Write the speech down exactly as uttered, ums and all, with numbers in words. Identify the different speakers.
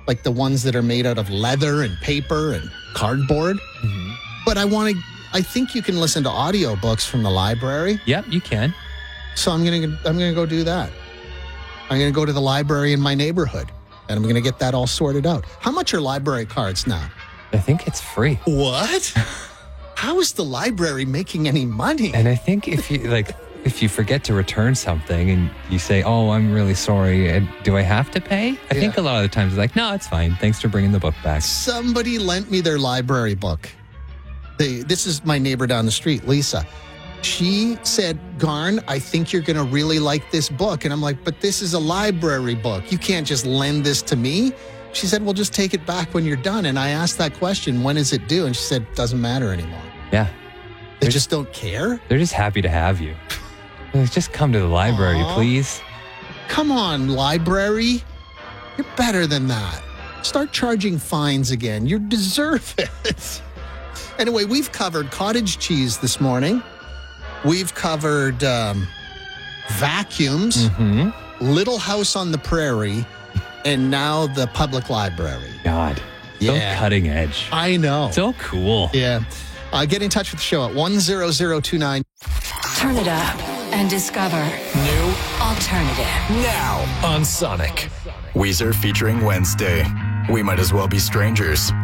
Speaker 1: like the ones that are made out of leather and paper and cardboard.
Speaker 2: Mm-hmm.
Speaker 1: But I want to, I think you can listen to audiobooks from the library.
Speaker 2: Yep, you can.
Speaker 1: So I'm going to, I'm going to go do that. I'm going to go to the library in my neighborhood and I'm going to get that all sorted out. How much are library cards now?
Speaker 2: I think it's free.
Speaker 1: What? How is the library making any money?
Speaker 2: And I think if you like, if you forget to return something and you say, "Oh, I'm really sorry," and do I have to pay? I
Speaker 1: Yeah.
Speaker 2: think a lot of the times it's like, "No, it's fine. Thanks for bringing the book back."
Speaker 1: Somebody lent me their library book. They, this is my neighbor down the street, Lisa. She said, "Garn, I think you're going to really like this book." And I'm like, "But this is a library book. You can't just lend this to me." She said, "Well, just take it back when you're done." And I asked that question, "When is it due?" And she said, "Doesn't matter anymore."
Speaker 2: Yeah,
Speaker 1: They just don't care?
Speaker 2: they're just happy to have you. Like, just come to the library,
Speaker 1: Aw.
Speaker 2: please.
Speaker 1: Come on, library. You're better than that. Start charging fines again. You deserve it. Anyway, we've covered cottage cheese this morning. We've covered um, vacuums,
Speaker 2: Hmm.
Speaker 1: Little House on the Prairie, and now the public library.
Speaker 2: God,
Speaker 1: Yeah.
Speaker 2: so cutting edge,
Speaker 1: I know.
Speaker 2: so cool.
Speaker 1: Yeah. Uh, get in touch with the show at one zero zero two nine.
Speaker 3: Turn it up and discover
Speaker 4: New
Speaker 3: alternative.
Speaker 4: now on Sonic. Weezer featuring Wednesday. We might as well be strangers.